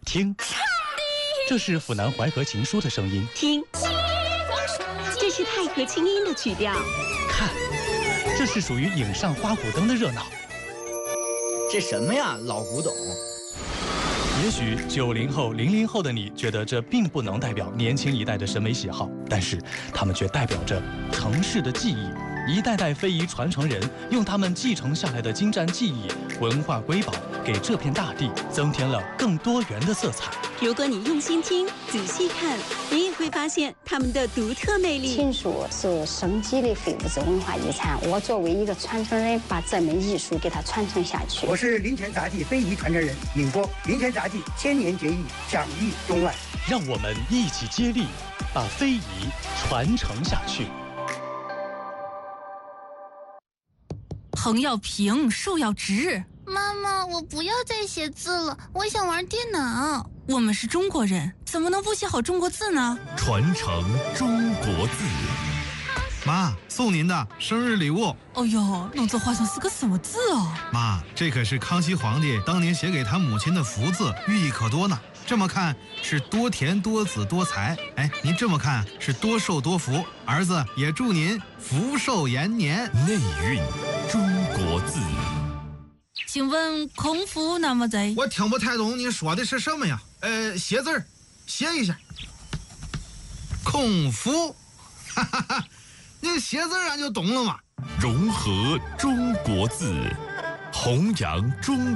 听，这是府南淮河情书的声音。 听，这是太和清音的曲调。 看，这是属于影上花鼓灯的热闹。 这什么呀，老古董？ 也许90后、00后的你觉得这并不能代表年轻一代的审美喜好，但是它们却代表着城市的记忆。一代代非遗传承人用他们继承下来的精湛技艺、文化瑰宝，给这片大地增添了更多元的色彩。 如果你用心听、仔细看，你也会发现他们的独特魅力。 情书是生机的非物质文化遗产，我作为一个传承人，把这门艺术给它传承下去。 我是林泉杂技非遗传承人闵波，林泉杂技千年绝艺，享誉中外。 让我们一起接力，把非遗传承下去。 横要平，竖要直。 妈妈，我不要再写字了，我想玩电脑。 我们是中国人，怎么能不写好中国字呢？ 传承中国字。 妈，送您的生日礼物。 哦呦，那这画上是个什么字哦？ 妈，这可是康熙皇帝当年写给他母亲的福字，寓意可多呢。这么看是多田多子多财，哎，您这么看是多寿多福。儿子也祝您福寿延年。 内蕴中国字。 请问空腹那么在？ 我听不太懂你说的是什么呀？写字儿，写一下。空腹，哈哈哈，你写字俺就懂了嘛。 融合中国字，弘扬中